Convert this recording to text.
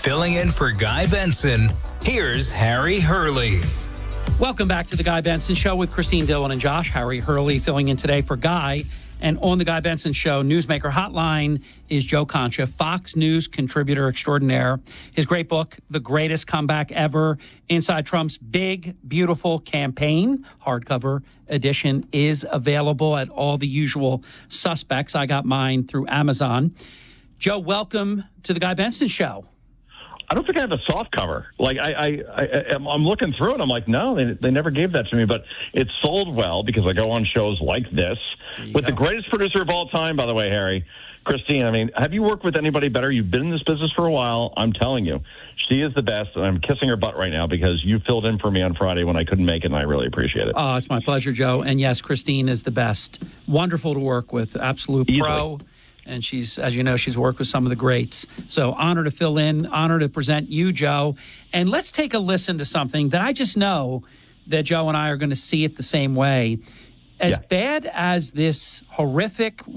Filling in for Guy Benson, here's Harry Hurley. Welcome back to the Guy Benson Show with Christine Dillon and Josh. Harry Hurley filling in today for Guy. And on the Guy Benson Show, Newsmaker Hotline is Joe Concha, Fox News contributor extraordinaire. His great book, The Greatest Comeback Ever, Inside Trump's Big, Beautiful Campaign, hardcover edition, is available at all the usual suspects. I got mine through Amazon. Joe, welcome to the Guy Benson Show. I don't think I have a soft cover. Like I'm looking through it. I'm like, no, they never gave that to me. But it's sold well because I go on shows like this with the greatest producer of all time, by the way, Harry, Christine. I mean, have you worked with anybody better? You've been in this business for a while. I'm telling you, she is the best. And I'm kissing her butt right now because you filled in for me on Friday when I couldn't make it, and I really appreciate it. Oh, it's my pleasure, Joe. And yes, Christine is the best. Wonderful to work with. Absolute pro. And she's, as you know, she's worked with some of the greats. So honor to fill in, honor to present you, Joe. And let's take a listen to something that I just know that Joe and I are going to see it the same way. As bad as this horrific